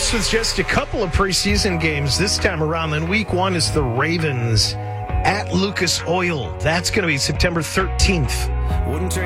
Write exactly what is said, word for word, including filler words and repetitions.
Colts with just a couple of preseason games this time around. Then week one is the Ravens at Lucas Oil. That's going to be September thirteenth. Wouldn't trade